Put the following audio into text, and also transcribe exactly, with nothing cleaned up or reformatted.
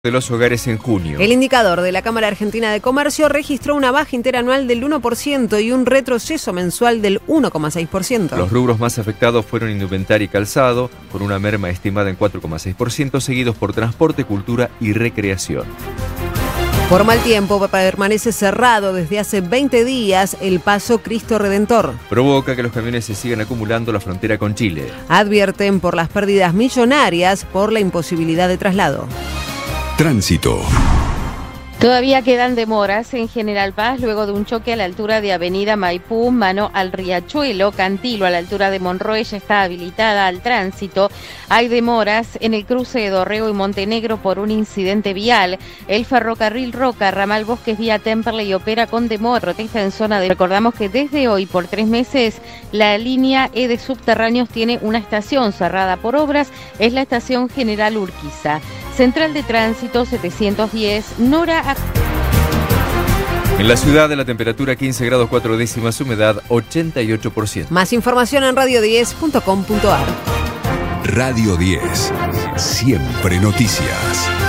de los hogares en junio. El indicador de la Cámara Argentina de Comercio registró una baja interanual del uno por ciento y un retroceso mensual del uno coma seis por ciento. Los rubros más afectados fueron indumentaria y calzado, con una merma estimada en cuatro coma seis por ciento, seguidos por transporte, cultura y recreación. Por mal tiempo, permanece cerrado desde hace veinte días el paso Cristo Redentor. Provoca que los camiones se sigan acumulando en la frontera con Chile. Advierten por las pérdidas millonarias por la imposibilidad de traslado. Tránsito. Todavía quedan demoras en General Paz luego de un choque a la altura de Avenida Maipú, mano al Riachuelo. Cantilo, a la altura de Monroe, ya está habilitada al tránsito. Hay demoras en el cruce de Dorrego y Montenegro por un incidente vial. El ferrocarril Roca, ramal Bosques vía Temperley, opera con demora. Protesta en zona de... Recordamos que desde hoy, por tres meses, la línea E de subterráneos tiene una estación cerrada por obras. Es la estación General Urquiza. Central de Tránsito setecientos diez, Nora. En la ciudad, de la temperatura quince grados cuatro décimas, humedad ochenta y ocho por ciento. Más información en radio diez punto com punto ar. Radio diez. Siempre noticias.